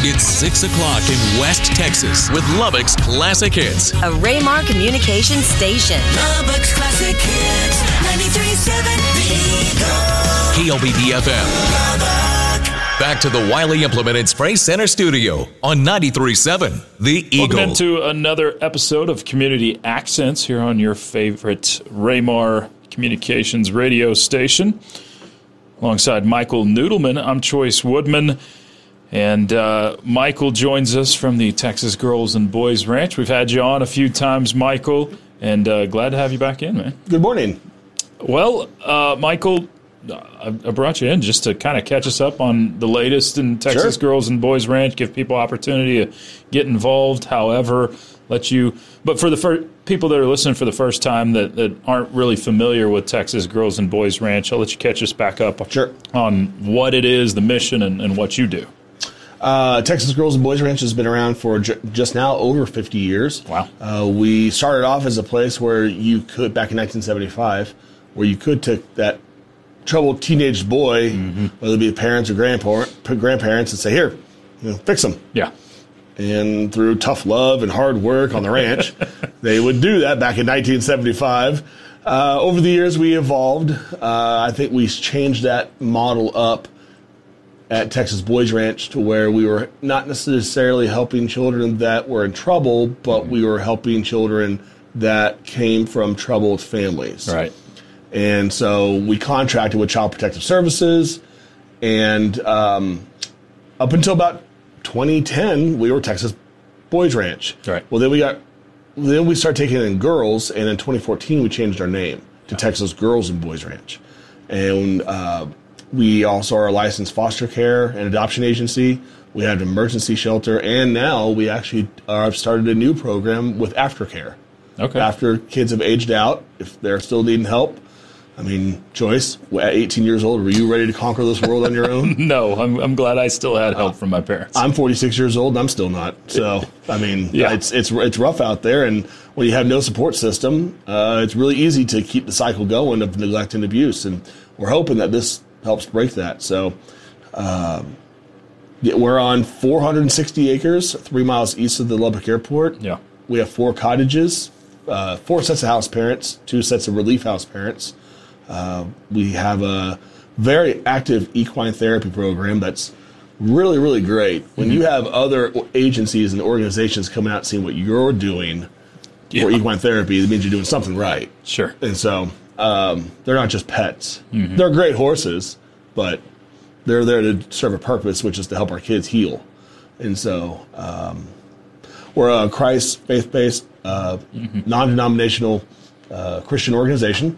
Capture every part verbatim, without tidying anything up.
It's six o'clock in West Texas with Lubbock's Classic Hits. A Raymar Communications station. Lubbock's Classic Hits, ninety-three point seven The Eagle. K L B D F M. Lubbock. Back to the Wiley Implement and Spray Center studio on ninety-three point seven The Eagle. Welcome into another episode of Community Accents here on your favorite Raymar Communications radio station. Alongside Michael Noodleman, I'm Choice Woodman. And uh, Michael joins us from the Texas Girls and Boys Ranch. We've had you on a few times, Michael, and uh, glad to have you back in, man. Good morning. Well, uh, Michael, I, I brought you in just to kind of catch us up on the latest in Texas Sure. Girls and Boys Ranch, give people opportunity to get involved, however, let you. But for the fir- people that are listening for the first time that, that aren't really familiar with Texas Girls and Boys Ranch, I'll let you catch us back up Sure. on what it is, the mission, and, and what you do. Uh, Texas Girls and Boys Ranch has been around for ju- just now over fifty years. Wow. Uh, we started off as a place where you could, back in nineteen seventy-five, where you could take that troubled teenage boy, mm-hmm. whether it be parents or grandparent, grandparents, and say, here, you know, fix them. Yeah. And through tough love and hard work on the ranch, they would do that back in nineteen seventy-five. Uh, over the years, we evolved. Uh, I think we changed that model up at Texas Boys Ranch to where we were not necessarily helping children that were in trouble, but we were helping children that came from troubled families. Right. And so we contracted with Child Protective Services, and um, up until about twenty ten, we were Texas Boys Ranch. Right. Well, then we got, then we started taking in girls, and in twenty fourteen we changed our name to Texas Girls and Boys Ranch, and uh, we also are a licensed foster care and adoption agency. We have an emergency shelter, and now we actually have started a new program with aftercare. Okay. After kids have aged out, if they're still needing help. I mean, Joyce, at eighteen years old, were you ready to conquer this world on your own? No, I'm, I'm glad I still had help from my parents. I'm forty-six years old, and I'm still not. So, I mean, Yeah. it's it's it's rough out there, and when you have no support system, uh, it's really easy to keep the cycle going of neglect and abuse, and we're hoping that this helps break that. So, um, yeah, we're on four hundred sixty acres, three miles east of the Lubbock Airport. Yeah. We have four cottages, uh, four sets of house parents, two sets of relief house parents. Uh, we have a very active equine therapy program that's really, really great. When Mm-hmm. you have other agencies and organizations coming out and seeing what you're doing Yeah. for equine therapy, it means you're doing something right. Sure. And so um, they're not just pets. Mm-hmm. They're great horses, but they're there to serve a purpose, which is to help our kids heal. And so um, we're a Christ faith-based, uh, Mm-hmm. non-denominational uh, Christian organization.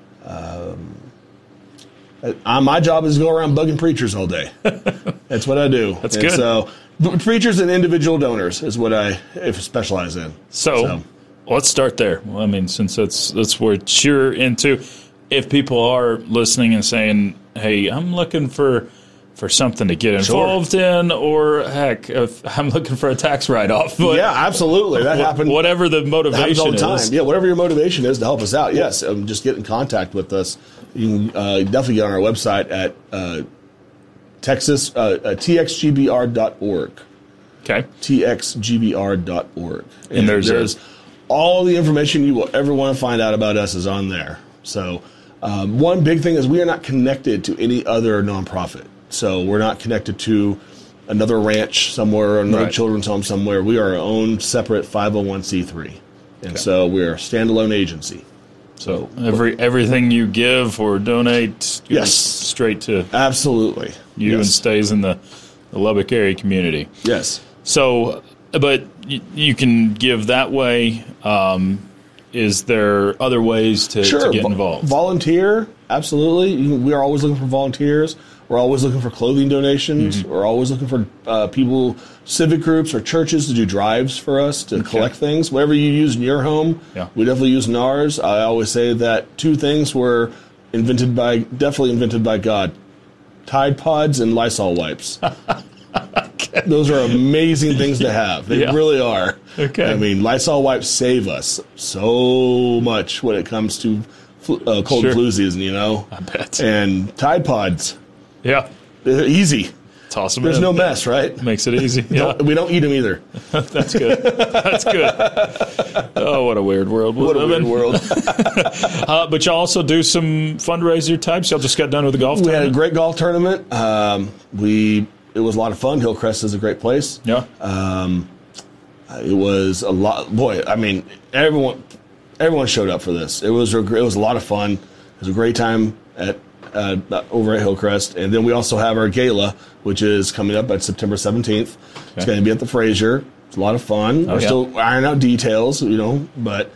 Uh, my job is to go around bugging preachers all day. That's what I do. That's and good. So b- preachers and individual donors is what I specialize in. So, So. let's start there. Well, I mean, since that's that's what you're into, if people are listening and saying, "Hey, I'm looking for for something to get involved in," or heck, if I'm looking for a tax write-off, but Yeah, absolutely. That wh- happened. Whatever the It happens motivation all the time. is. Yeah, whatever your motivation is to help us out. Yes, um, just get in contact with us. You can uh, definitely get on our website at uh, Texas uh, uh, T X G B R dot org. Okay. T X G B R dot org. And, And there's there's a- all the information you will ever want to find out about us is on there. So um, one big thing is we are not connected to any other nonprofit. So we're not connected to another ranch somewhere or another Right. children's home somewhere. We are our own separate five oh one c three. And Okay. so we're a standalone agency. So every everything you give or donate goes Yes. straight to Absolutely. you yes. and stays in the, the Lubbock area community. Yes. So, but y- you can give that way. Um, is there other ways to, Sure. to get Vo- involved? Volunteer, absolutely. You can- We are always looking for volunteers. We're always looking for clothing donations. Mm-hmm. We're always looking for uh, people, civic groups or churches to do drives for us to collect things. Whatever you use in your home, Yeah. we definitely use in ours. I always say that two things were invented by, definitely invented by God. Tide Pods and Lysol wipes. Those are amazing things to have. They Yeah. really are. Okay. I mean, Lysol wipes save us so much when it comes to flu, uh, cold Sure. and flu season, you know? I bet. And Tide Pods, Yeah. they're easy. Toss them There's in. no mess, right? Makes it easy. Yeah, Don't- we don't eat them either. that's good. That's good. Oh, what a weird world we What a live weird in. world. Uh, but y'all also do some fundraiser types. Y'all just got done with the golf We had a tournament. great golf tournament. Um, we it was a lot of fun. Hillcrest is a great place. Yeah. Um, it was a lot. Boy, I mean, everyone everyone showed up for this. It was a, gr- it was a lot of fun. It was a great time at uh, over at Hillcrest, and then we also have our gala, which is coming up at September seventeenth. It's Okay. going to be at the Fraser. It's a lot of fun. Oh, We're yeah. still ironing out details, you know, but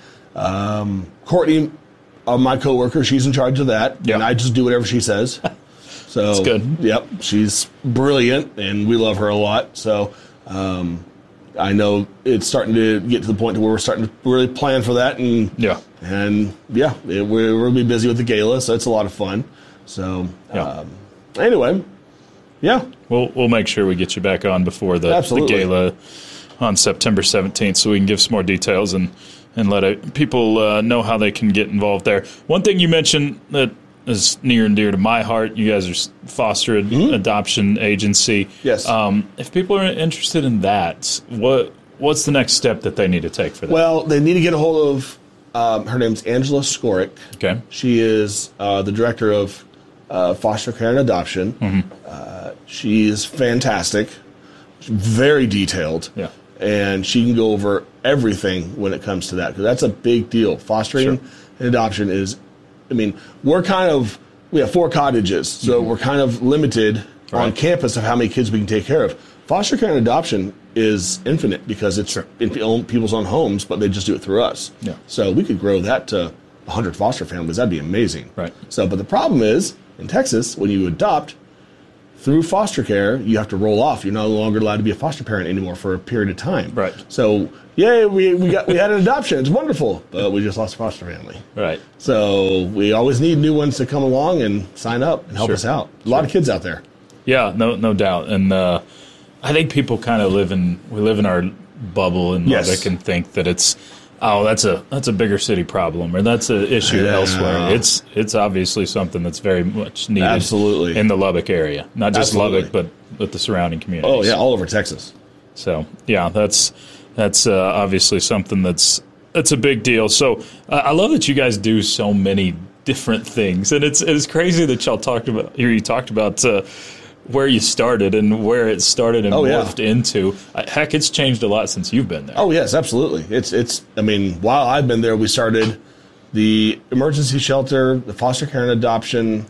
um, Courtney, uh, my coworker, she's in charge of that, Yeah. and I just do whatever she says. So That's good. Yep, she's brilliant, and we love her a lot. So um, I know it's starting to get to the point where we're starting to really plan for that, and Yeah. and yeah, it, we're we're gonna be busy with the gala, so it's a lot of fun. So Yeah. um, anyway, yeah, We'll we'll make sure we get you back on before the, the Absolutely. gala on September seventeenth, so we can give some more details and and let it, people uh, know how they can get involved there. One thing you mentioned that is near and dear to my heart. You guys are s- foster ad- adoption agency. Mm-hmm. Yes. Um, if people are interested in that, what what's the next step that they need to take for that? well, they need to get a hold of um, her name's Angela Skorick. okay. She is uh, the director of uh, foster care and adoption. Mm-hmm. Uh, she is fantastic, She's very detailed, Yeah. and she can go over everything when it comes to that, because that's a big deal. Fostering Sure. and adoption is, I mean, we're kind of, we have four cottages, so we're kind of limited on Mm-hmm. Right. campus of how many kids we can take care of. Foster care and adoption is infinite because it's in pe- own- people's own homes, but they just do it through us. Yeah. So we could grow that to one hundred foster families. That'd be amazing. Right. So, but the problem is, in Texas, when you adopt through foster care, you have to roll off. You're no longer allowed to be a foster parent anymore for a period of time. Right. So, yay, we, we got we had an adoption. It's wonderful, but we just lost a foster family. Right. So we always need new ones to come along and sign up and help Sure. us out. A lot of kids out there. Yeah, no, no doubt. And uh, I think people kind of live in we live in our bubble in Yes. Lubbock and think that it's oh that's a that's a bigger city problem or that's an issue Yeah. elsewhere. It's it's obviously something that's very much needed Absolutely. in the Lubbock area, not just Absolutely. Lubbock, but with the surrounding communities. Oh yeah, all over Texas. So yeah, that's that's uh, obviously something that's that's a big deal. So uh, I love that you guys do so many different things, and it's it's crazy that y'all talked about here. You talked about uh, where you started and where it started and Oh, yeah. morphed into. Uh, heck, it's changed a lot since you've been there. Oh yes, absolutely. It's it's. I mean, while I've been there, we started the emergency shelter, the foster care and adoption.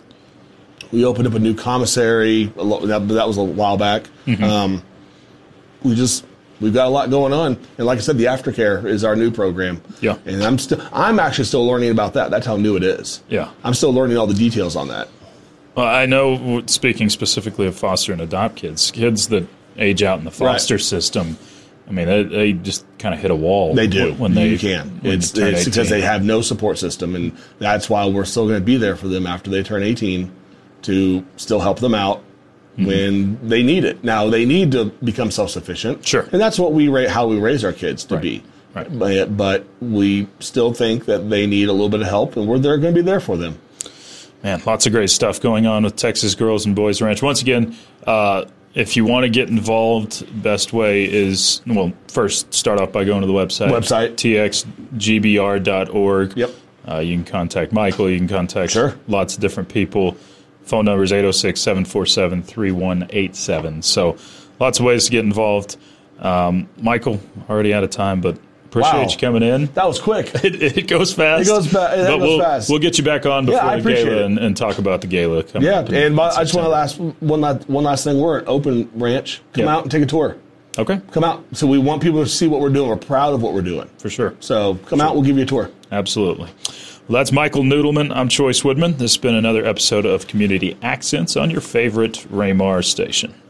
We opened up a new commissary. A lo- that, that was a while back. Mm-hmm. Um, we just we've got a lot going on, and like I said, the aftercare is our new program. Yeah. and I'm still I'm actually still learning about that. That's how new it is. Yeah. I'm still learning all the details on that. Well, I know, speaking specifically of foster and adopt kids, kids that age out in the foster Right. system. I mean, they, they just kind of hit a wall. They do. when they you can. when It's, they turn it's because eighteen. they have no support system, and that's why we're still going to be there for them after they turn eighteen to still help them out Mm-hmm. when they need it. Now they need to become self-sufficient. Sure. and that's what we ra- how we raise our kids to Right. be. Right. But, but we still think that they need a little bit of help, and we're they're going to be there for them. Man, lots of great stuff going on with Texas Girls and Boys Ranch. Once again, uh, if you want to get involved, best way is, well, first start off by going to the website. Website. T X G B R dot org. Yep. Uh, you can contact Michael. You can contact Sure. lots of different people. Phone number is eight oh six, seven four seven, three one eight seven. So lots of ways to get involved. Um, Michael, already out of time, but appreciate Wow. you coming in. That was quick. It, it goes fast. It goes fa- that but goes we'll, fast. We'll get you back on before Yeah, I the appreciate gala it. and, and talk about the gala. Coming Yeah, up in- and my, in I just want to last September. one last one last thing. We're at Open Ranch. Come Yep. out and take a tour. Okay, Come out. So we want people to see what we're doing. We're proud of what we're doing. for sure. So come out. We'll give you a tour. Absolutely. Well, that's Michael Noodleman. I'm Choice Woodman. This has been another episode of Community Accents on your favorite Raymar station.